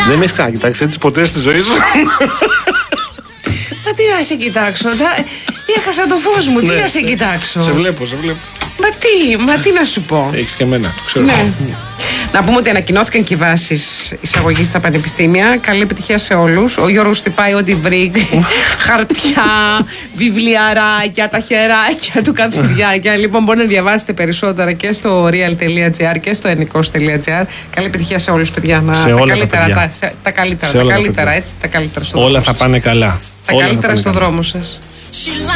Δεν με έχει ξανακοιτάξει έτσι ποτέ στη ζωή σου? Μα τι να σε κοιτάξω, έχασα το φως μου, τι να σε κοιτάξω. Σε βλέπω. Μα τι να σου πω. Έχεις και εμένα, το ξέρω. Ναι. Να πούμε ότι ανακοινώθηκαν και οι βάσεις εισαγωγής στα πανεπιστήμια. Καλή επιτυχία σε όλους. Ο Γιώργος χτυπάει ό,τι βρει. Χαρτιά, βιβλιαράκια, τα χεράκια του καθηγητάκια. Λοιπόν, μπορείτε να διαβάσετε περισσότερα και στο real.gr και στο ennikos.gr. Καλή επιτυχία σε όλους, παιδιά. Τα καλύτερα στον δρόμο σας. Όλα θα πάνε καλά. Τα καλύτερα στον δρόμο σας.